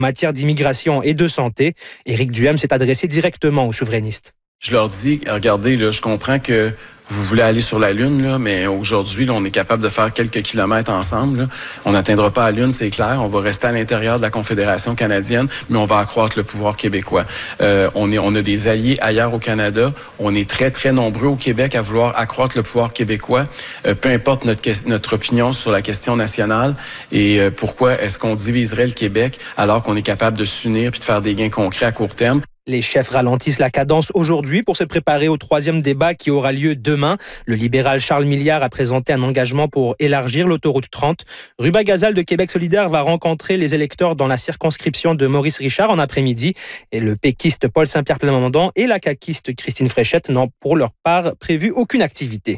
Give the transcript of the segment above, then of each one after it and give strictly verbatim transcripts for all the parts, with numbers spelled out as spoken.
matière d'immigration et de santé. Éric Duhem s'est adressé directement aux souverainistes. Je leur dis, regardez, là, je comprends que vous voulez aller sur la Lune, là, mais aujourd'hui, là, on est capable de faire quelques kilomètres ensemble. Là. On n'atteindra pas la Lune, c'est clair. On va rester à l'intérieur de la Confédération canadienne, mais on va accroître le pouvoir québécois. Euh, on est, on a des alliés ailleurs au Canada. On est très, très nombreux au Québec à vouloir accroître le pouvoir québécois, euh, peu importe notre, notre opinion sur la question nationale. Et euh, pourquoi est-ce qu'on diviserait le Québec alors qu'on est capable de s'unir puis de faire des gains concrets à court terme? Les chefs ralentissent la cadence aujourd'hui pour se préparer au troisième débat qui aura lieu demain. Le libéral Charles Milliard a présenté un engagement pour élargir l'autoroute trente. Ruba Gazal de Québec solidaire va rencontrer les électeurs dans la circonscription de Maurice Richard en après-midi. Et le péquiste Paul Saint-Pierre Plamondon et la caquiste Christine Fréchette n'ont pour leur part prévu aucune activité.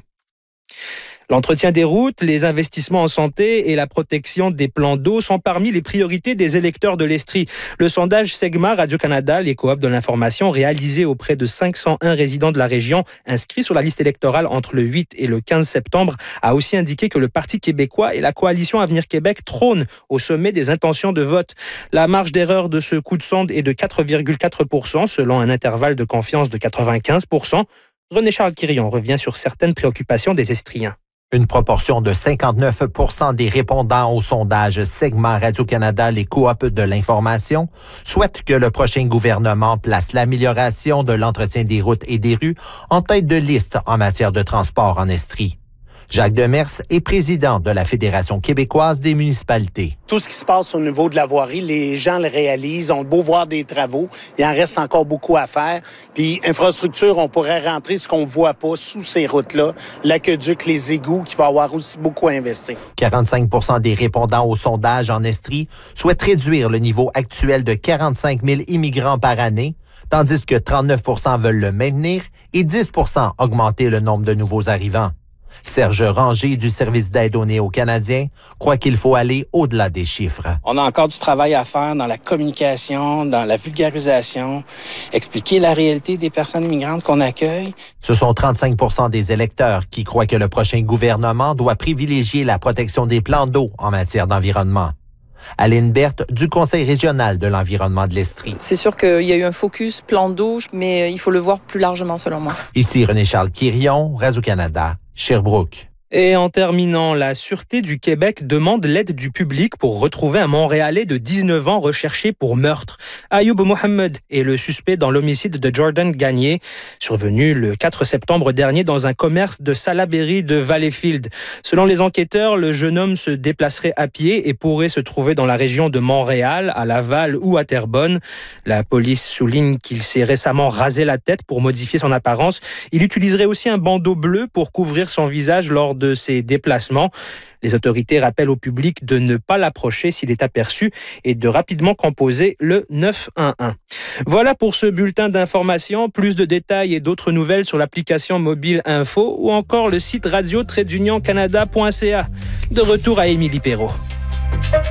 L'entretien des routes, les investissements en santé et la protection des plans d'eau sont parmi les priorités des électeurs de l'Estrie. Le sondage Segma Radio-Canada, les coops de l'information, réalisé auprès de cinq cent un résidents de la région inscrits sur la liste électorale entre le huit et le quinze septembre, a aussi indiqué que le Parti québécois et la coalition Avenir Québec trônent au sommet des intentions de vote. La marge d'erreur de ce coup de sonde est de quatre virgule quatre pour cent selon un intervalle de confiance de quatre-vingt-quinze pour cent. René-Charles Quirion revient sur certaines préoccupations des Estriens. Une proportion de cinquante-neuf pour cent des répondants au sondage Segma Radio-Canada, les coops de l'information, souhaitent que le prochain gouvernement place l'amélioration de l'entretien des routes et des rues en tête de liste en matière de transport en Estrie. Jacques Demers est président de la Fédération québécoise des municipalités. Tout ce qui se passe au niveau de la voirie, les gens le réalisent. On a beau voir des travaux, il en reste encore beaucoup à faire. Puis, infrastructure, on pourrait rentrer ce qu'on ne voit pas sous ces routes-là. L'aqueduc, les égouts, qui va avoir aussi beaucoup à investir. quarante-cinq pour cent des répondants au sondage en Estrie souhaitent réduire le niveau actuel de quarante-cinq mille immigrants par année, tandis que trente-neuf pour cent veulent le maintenir et dix pour cent augmenter le nombre de nouveaux arrivants. Serge Ranger du service d'aide aux Néo-Canadiens croit qu'il faut aller au-delà des chiffres. On a encore du travail à faire dans la communication, dans la vulgarisation, expliquer la réalité des personnes immigrantes qu'on accueille. Ce sont trente-cinq pour cent des électeurs qui croient que le prochain gouvernement doit privilégier la protection des plans d'eau en matière d'environnement. Aline Berthe du Conseil régional de l'environnement de l'Estrie. C'est sûr qu'il y a eu un focus plan d'eau, mais il faut le voir plus largement selon moi. Ici René-Charles Quirion, Radio-Canada, Sherbrooke. Et en terminant, la Sûreté du Québec demande l'aide du public pour retrouver un Montréalais de dix-neuf ans recherché pour meurtre. Ayoub Mohamed est le suspect dans l'homicide de Jordan Gagné, survenu le quatre septembre dernier dans un commerce de Salaberry de Valleyfield. Selon les enquêteurs, le jeune homme se déplacerait à pied et pourrait se trouver dans la région de Montréal, à Laval ou à Terrebonne. La police souligne qu'il s'est récemment rasé la tête pour modifier son apparence. Il utiliserait aussi un bandeau bleu pour couvrir son visage lors de de ses déplacements. Les autorités rappellent au public de ne pas l'approcher s'il est aperçu et de rapidement composer le neuf un un. Voilà pour ce bulletin d'information. Plus de détails et d'autres nouvelles sur l'application mobile Info ou encore le site radio tiret d'union canada point c a. De retour à Émilie Perrault.